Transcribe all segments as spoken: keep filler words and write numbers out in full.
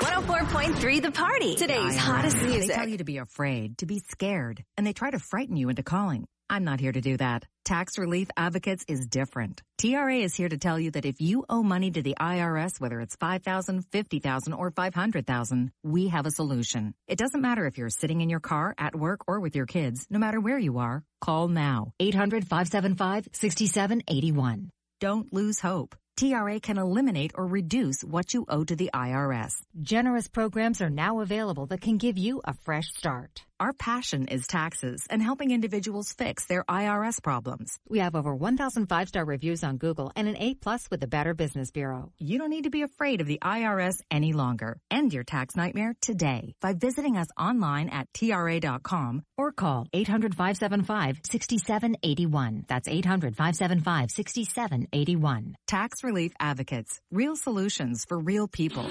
one oh four point three The Party. Today's hottest music. They tell you to be afraid, to be scared, and they try to frighten you into calling. I'm not here to do that. Tax Relief Advocates is different. T R A is here to tell you that if you owe money to the I R S, whether it's five thousand dollars, fifty thousand dollars, or five hundred thousand dollars, we have a solution. It doesn't matter if you're sitting in your car, at work, or with your kids. No matter where you are, call now. eight hundred, five seven five, six seven eight one. Don't lose hope. T R A can eliminate or reduce what you owe to the I R S. Generous programs are now available that can give you a fresh start. Our passion is taxes and helping individuals fix their I R S problems. We have over one thousand five-star reviews on Google and an A plus with the Better Business Bureau. You don't need to be afraid of the I R S any longer. End your tax nightmare today by visiting us online at T R A dot com or call eight hundred, five seven five, six seven eight one. That's eight hundred, five seven five, six seven eight one. Tax Relief Advocates. Real solutions for real people.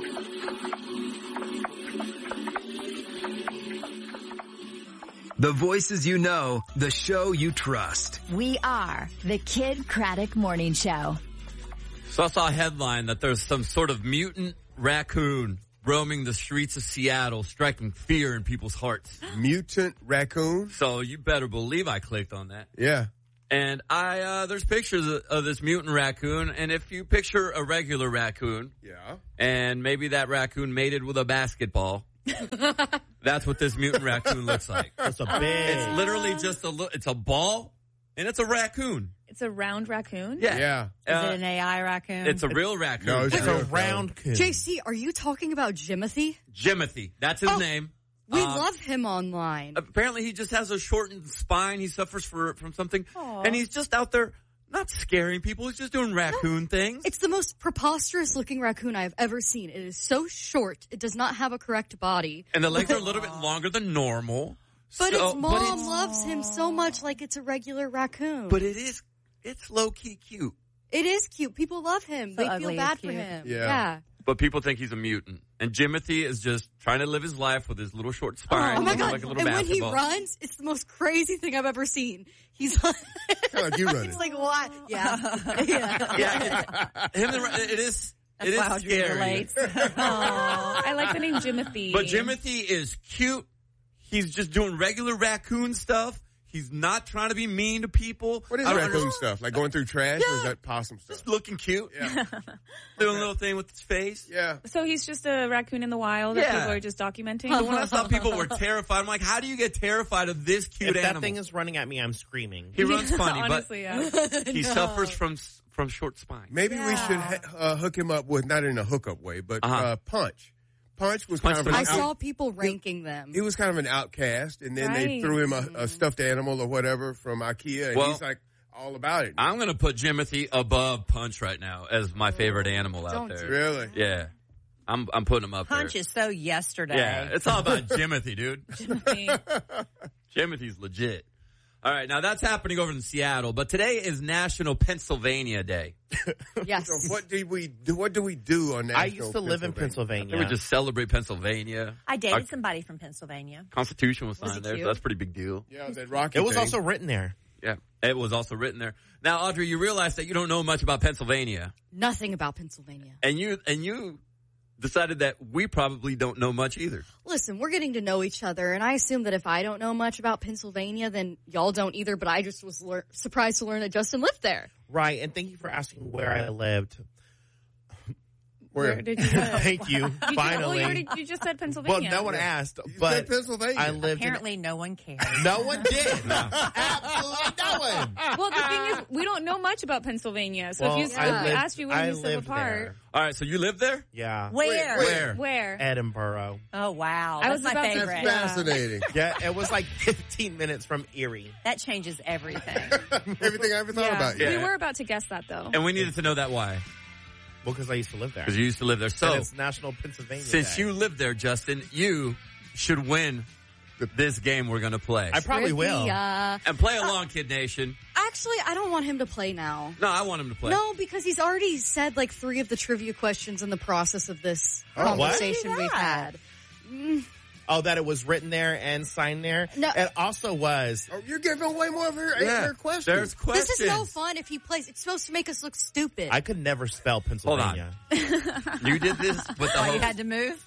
The voices you know, the show you trust. We are the Kid Craddock Morning Show. So I saw a headline that there's some sort of mutant raccoon roaming the streets of Seattle, striking fear in people's hearts. Mutant raccoon? So you better believe I clicked on that. Yeah. And I, uh, there's pictures of, of this mutant raccoon, and if you picture a regular raccoon, yeah, and maybe that raccoon mated with a basketball, that's what this mutant raccoon looks like. It's a big. It's literally just a, it's a ball, and it's a raccoon. It's a round raccoon? Yeah. Yeah. Is Uh, it an A I raccoon? It's a real raccoon. No, it's It's a a round coon. J C, are you talking about Jimothy? Jimothy. That's his Oh, name. We Um, love him online. Apparently, he just has a shortened spine. He suffers for, from something. Aw. And he's just out there not scaring people. He's just doing raccoon things. It's the most preposterous looking raccoon I've ever seen. It is so short. It does not have a correct body. And the legs are a little bit longer than normal. But So- its mom but it's- loves him so much like it's a regular raccoon. But it is, it's low-key cute. it is cute. People love him. So they ugly feel is bad for cute. him. Yeah. yeah. But people think he's a mutant. And Jimothy is just trying to live his life with his little short spine. Oh my looking god! like a little and when he basketball. runs, it's the most crazy thing I've ever seen. He's like, Kinda like you running. It's like what? Yeah, yeah. Yeah, it, him and, it is, it is Wow, Drew scary. relates. Aw, I like the name Jimothy. But Jimothy is cute. He's just doing regular raccoon stuff. He's not trying to be mean to people. What is I don't raccoon understand. stuff? Like going through trash, or is that possum stuff? Just looking cute. Yeah. Doing a little thing with his face. Yeah. So he's just a raccoon in the wild that Yeah. people are just documenting? So when I saw people were terrified, I'm like, how do you get terrified of this cute If that animal? thing is running at me, I'm screaming. He runs funny, Honestly, yeah. but he suffers from from short spine. Maybe we Yeah. should ha- uh, hook him up with, not in a hookup way, but Uh-huh. uh, Punch. Punch was Punch kind of for an the I out- saw people ranking them. he was kind of an outcast, and then they Right. threw him a, a stuffed animal or whatever from IKEA, and Well, he's like all about it. I'm going to put Jimothy above Punch right now as my favorite animal out Don't there. do Really? Yeah. I'm I'm putting him up Punch there. is so yesterday. Yeah, it's all about Jimothy, dude. Jimothy. Jimothy's legit. All right, now that's happening over in Seattle, but today is National Pennsylvania Day. Yes. So what did we do? What do we do on National I used to live in Pennsylvania. We just celebrate Pennsylvania. I dated Our somebody from Pennsylvania. Constitution was Was signed it there, so cute? that's a pretty big deal. Yeah, that Rocky It was thing. also written there. Yeah, it was also written there. Now, Audrey, you realize that you don't know much about Pennsylvania, Nothing about Pennsylvania. and you and you decided that we probably don't know much either. Listen, we're getting to know each other, and I assume that if I don't know much about Pennsylvania, then y'all don't either, but I just was lear- surprised to learn that Justin lived there. Right, and thank you for asking where I lived. Where? Where did you live? Thank you. You did- well, Finally. you, already, you just said Well, Pennsylvania. no one asked, You but said Pennsylvania. I lived Apparently, no one cares. in... No one did. Absolutely no one. Well, the thing is, we don't know much about Pennsylvania. So Well, if you I if we lived- asked you where I you live lived apart, there. All right, so you live there? Yeah. Where? Where? where? Edinburgh. Oh, wow. I That's was my about to- favorite. That's fascinating. Yeah, it was like fifteen minutes from Erie. That changes everything. Everything I ever thought Yeah. about you. Yeah. We were about to guess that though. And we needed to know that why. Well, because I used to live there. Because you used to live there. And So, it's National Pennsylvania since Day. you live there, Justin, you should win this game we're going to play. I probably will. Trivia. And play along, Kid Nation. Actually, I don't want him to play now. No, I want him to play. No, because he's already said like three of the trivia questions in the process of this Oh, what? conversation Why do we've that? had. Mm, Oh, that it was written there and signed there? No. It also was. Oh, you're giving away more of her, Yeah. her questions. There's questions. This is no fun if he plays. It's supposed to make us look stupid. I could never spell Pennsylvania. You did this with the Oh, you host. had to move?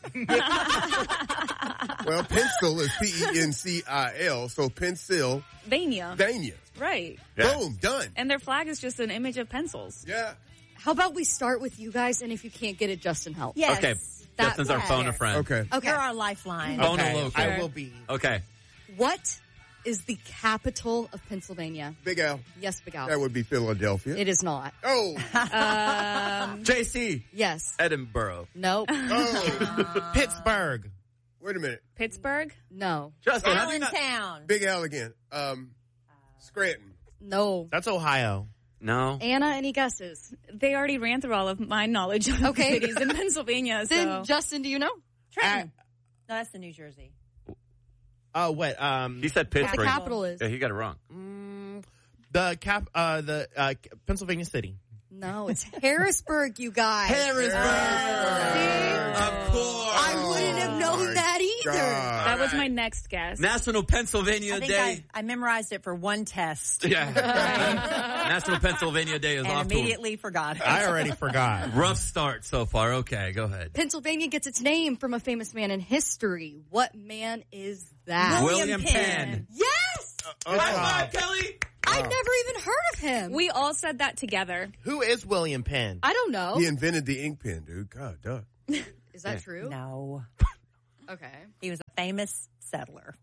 Well, pencil is P E N C I L, so Pennsylvania. Vania. Right. Yeah. Boom, done. And their flag is just an image of pencils. Yeah. How about we start with you guys, and if you can't get it, Justin help. Yes. Okay. That- Justin's our yeah, phone a yes. friend. Okay. Okay. You're our lifeline. Phone Okay, a local. I will be. Okay. What is the capital of Pennsylvania? Big Al. Yes, Big Al. That would be Philadelphia. It is not. Oh. Um, J C. Yes. Edinburgh. No. Oh. Pittsburgh. Wait a minute. Pittsburgh. No. Justin, how do you not? Allentown. Big Al again. Um, Scranton. No. That's Ohio. No. Anna, any guesses? They already ran through all of my knowledge of Okay. cities in Pennsylvania. Then, So Justin, do you know? Trenton. No, that's the New Jersey. Oh, what? Um, He said The Pittsburgh. capital is. Yeah, he got it wrong. mm, the cap. Uh, the uh, Pennsylvania City. No, it's Harrisburg, you guys. Harrisburg. Of course. I wouldn't have known my that either. God. that was my next guess. National Pennsylvania I think Day. I, I memorized it for one test Yeah. National Pennsylvania Day is and off to a immediately forgot it. I already forgot. rough start so far. Okay, go ahead. Pennsylvania gets its name from a famous man in history. What man is that? William William Penn. Penn. Yes! Good job. Kelly. I've never even heard of him. We all said that together. Who is William Penn? I don't know. He invented the ink pen, dude. God, duh. Is that true? No. Okay. He was a famous settler.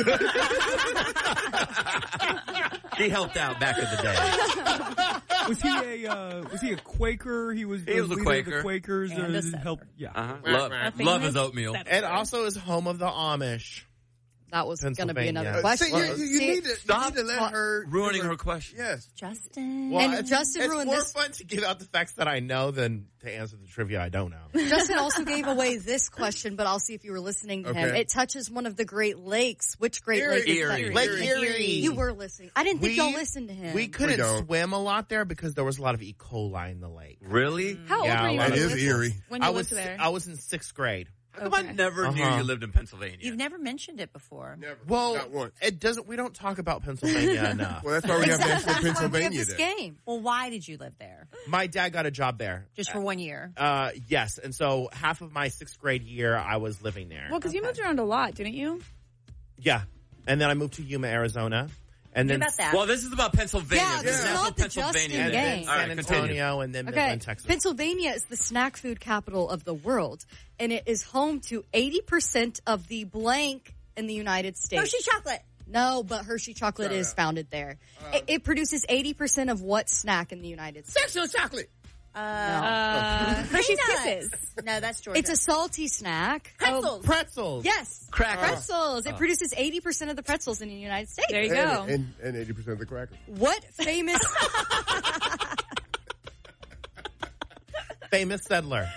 He helped out back in the day. Was he a uh, was he a Quaker? He was. He the was a leader Quaker. Of the Quakers. And uh, a settler. help. Yeah. Uh-huh. Love, A love his famous oatmeal. settler. It also is home of the Amish. That was going to be Pennsylvania. another Uh, question. see, you, you, you See, need to, you Stop need to let her ruining her question. Yes. Justin. Well, And it's- Justin it's ruined more this- fun to give out the facts that I know than to answer the trivia I don't know. Justin also gave away this question, but I'll see if you were listening to him. Okay. It touches one of the Great Lakes. Which Great Erie. Lake is Erie. that? Lake Erie. Erie. You were listening. I didn't think y'all listened to him. We couldn't don't. swim a lot there because there was a lot of E. coli in the lake. Really? How old Yeah, were you a when lot It you is lived- eerie. when you I lived was there? I was in sixth grade. How come I Okay. never knew Uh-huh. you lived in Pennsylvania? You've never mentioned it before. Never. Well, Not once. it doesn't. We don't talk about Pennsylvania enough. Well, that's why we have National That's why we have Pennsylvania this Day. game. Well, why did you live there? My dad got a job there. Just for one year. Uh, yes, and so half of my sixth grade year, I was living there. Well, because you moved around a lot, didn't you? Yeah, and then I moved to Yuma, Arizona, and then What about that? Well, this is about Pennsylvania. Yeah, this is National not the Pennsylvania Justin Day. and then game. All right, San continue. Antonio, and then Okay, Midland, Texas. Pennsylvania is the snack food capital of the world, and it is home to eighty percent of the blank in the United States. Hershey chocolate. No, but Hershey chocolate Shut is up. founded there. it, it produces eighty percent of what snack in the United States? Sexual chocolate. Uh, Uh, Hershey's Peanuts. Kisses. No, that's Georgia. It's a salty snack. pretzels. Pretzels. Yes. Crackers. Pretzels. It produces eighty percent of the pretzels in the United States. There you And, go. and, and eighty percent of the crackers. What famous Famous settler.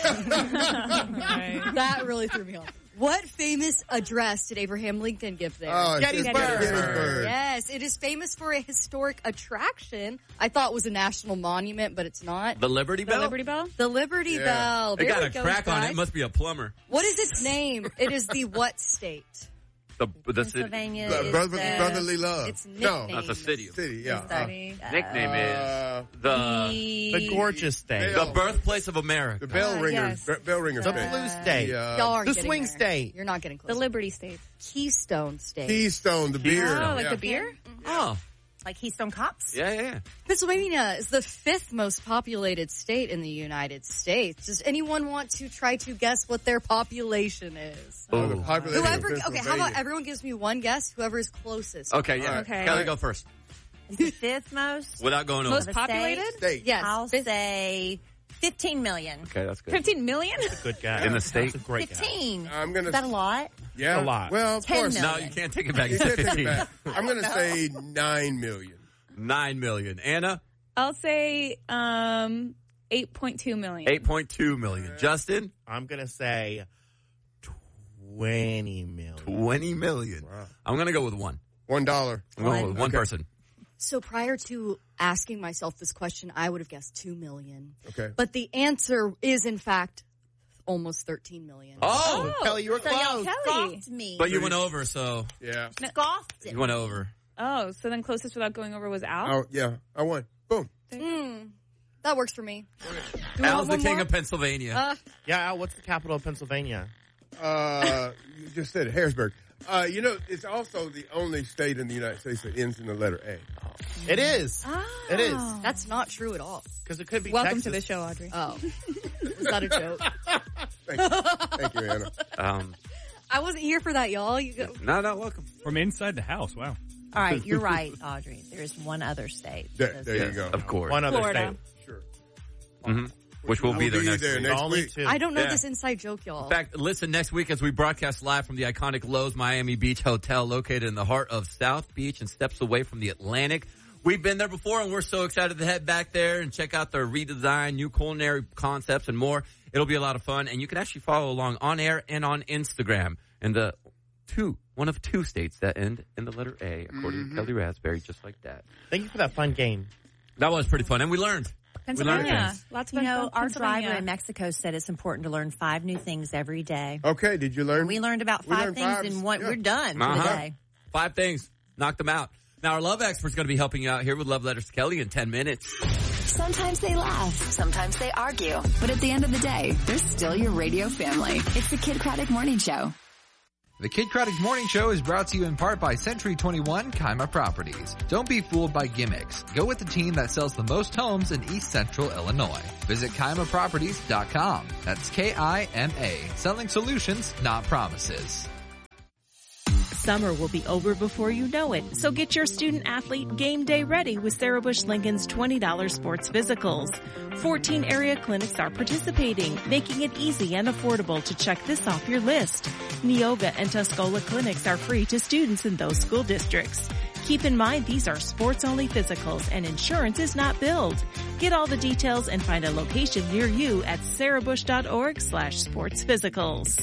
that really threw me off. What famous address did Abraham Lincoln give there? Oh, Gettysburg. Gettysburg. Yes, it is famous for a historic attraction. I thought it was a national monument, but it's not. The Liberty The Bell? Liberty Bell? The Liberty Yeah. Bell. It There got we a go, crack on it. guys. It must be a plumber. What is its name? It is the what state? The, the city. Pennsylvania Bro- is brother- the, brother- love. Its No. nickname. That's a city. City, yeah. is the, Uh, uh, Nickname uh, is the The gorgeous state. Bell. the birthplace of America. the bell Uh, ringer. yes. be- Bell ringer The state. blue state. The, uh, Y'all aren't the getting swing there. state. You're not getting The close. Liberty State. Keystone State. Keystone, the beer. Oh, like Yeah. the beer? Oh, like Keystone Cops. yeah, yeah, yeah. Pennsylvania is the fifth most populated state in the United States. Does anyone want to try to guess what their population is? Oh, the population of Whoever, okay, how about Pennsylvania. everyone gives me one guess? Whoever is closest. Okay, yeah. Okay. Kelly, go first. It's the fifth most. Without going over. Most the populated? State. Yes. I'll fifth- say fifteen million. Okay, that's good. fifteen million? Good guy. In the state? That's a great guy. fifteen. I'm gonna. Is that a lot? Yeah, a lot. Well, of ten course. million. No, you can't take it back. You You said can't take it fifteen. back. I'm going to say nine million. Nine million. Anna, I'll say um, eight point two million. eight point two million. Justin, I'm going to say twenty million. twenty million. Wow. I'm going to go with one. One dollar. I'm going with one Okay. person. So prior to asking myself this question, I would have guessed two million. Okay. But the answer is, in fact, almost thirteen million. Oh, Oh, Kelly, you were so y'all close. Kelly. scoffed me. but you went over, so Yeah. Scoffed it. you went over. Oh, so then closest without going over was Al? Oh, yeah. I won. Boom. Mm, that works for me. Do we Al's want the one king more? of Pennsylvania. Uh, Yeah, Al, what's the capital of Pennsylvania? Uh, you just said it, Harrisburg. Uh, you know, it's also the only state in the United States that ends in the letter A. It is. Oh. It is. that's not true at all. Because it could be Welcome Texas. to the show, Audrey. Oh, was that a joke? Thank you. Thank you, Anna. Um, I wasn't here for that, y'all. You go. no, no, welcome. From inside the house. Wow. All right, you're right, Audrey. There's one other state. There, there you go. Of course. One other Florida. state. Sure. hmm Which will be We'll there be next there week. next Only week. two. I don't know Yeah. this inside joke, y'all. In fact, listen next week as we broadcast live from the iconic Lowe's Miami Beach Hotel located in the heart of South Beach and steps away from the Atlantic. We've been there before, and we're so excited to head back there and check out their redesigned new culinary concepts and more. It'll be a lot of fun, and you can actually follow along on air and on Instagram. And the two, one of two states that end in the letter A, according Mm-hmm. to Kelly Raspberry, just like that. Thank you for that fun game. That was pretty fun, and we learned. We learned Pennsylvania. things. Lots of You know, fun- our Pennsylvania. driver in Mexico said it's important to learn five new things every day. Okay, did you learn? We learned about We five learned things five. and one, Yeah. we're done for the Uh-huh. day. Five things. Knock them out. Now, our love expert's going to be helping you out here with Love Letters to Kelly in ten minutes. Sometimes they laugh, sometimes they argue, but at the end of the day, they're still your radio family. It's the Kid Craddock Morning Show. The Kid Craddock Morning Show is brought to you in part by Century twenty-one Kaima Properties. Don't be fooled by gimmicks. Go with the team that sells the most homes in East Central Illinois. Visit Kaima Properties dot com. That's K I M A. Selling solutions, not promises. Summer will be over before you know it, so get your student-athlete game day ready with Sarah Bush Lincoln's twenty dollars sports physicals. fourteen area clinics are participating, making it easy and affordable to check this off your list. Neoga and Tuscola clinics are free to students in those school districts. Keep in mind these are sports-only physicals and insurance is not billed. Get all the details and find a location near you at sarahbush.org slash sports physicals.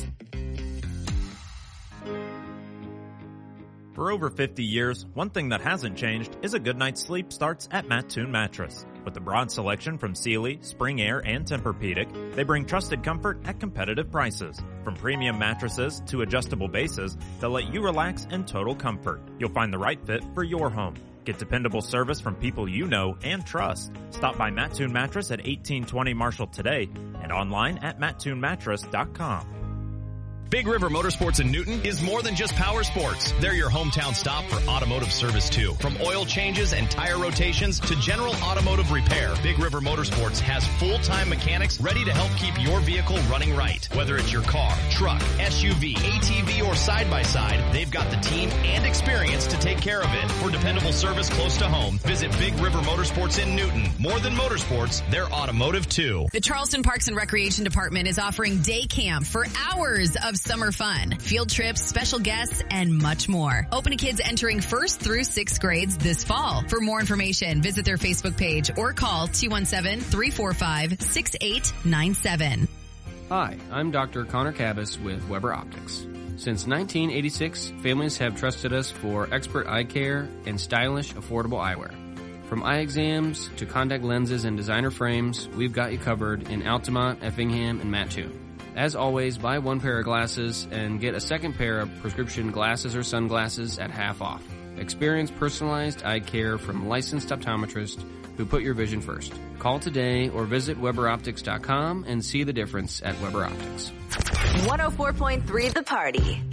For over fifty years, one thing that hasn't changed is a good night's sleep starts at Mattoon Mattress. With a broad selection from Sealy, Spring Air, and Tempur-Pedic, they bring trusted comfort at competitive prices. From premium mattresses to adjustable bases, they'll let you relax in total comfort. You'll find the right fit for your home. Get dependable service from people you know and trust. Stop by Mattoon Mattress at eighteen twenty Marshall today and online at mattoon mattress dot com. Big River Motorsports in Newton is more than just power sports. They're your hometown stop for automotive service too. From oil changes and tire rotations to general automotive repair, Big River Motorsports has full-time mechanics ready to help keep your vehicle running right. Whether it's your car, truck, S U V, A T V, or side-by-side, they've got the team and experience to take care of it. For dependable service close to home, visit Big River Motorsports in Newton. More than motorsports, they're automotive too. The Charleston Parks and Recreation Department is offering day camp for hours of summer fun, field trips, special guests, and much more. Open to kids entering first through sixth grades this fall. For more information, visit their Facebook page or call two one seven, three four five, six eight nine seven. Hi, I'm Doctor Connor Cabas with Weber Optics. Since nineteen eighty-six, families have trusted us for expert eye care and stylish, affordable eyewear. From eye exams to contact lenses and designer frames, we've got you covered in Altamont, Effingham, and Mattoon. As always, buy one pair of glasses and get a second pair of prescription glasses or sunglasses at half off. Experience personalized eye care from licensed optometrists who put your vision first. Call today or visit Weber Optics dot com and see the difference at Weber Optics. one oh four point three The Party.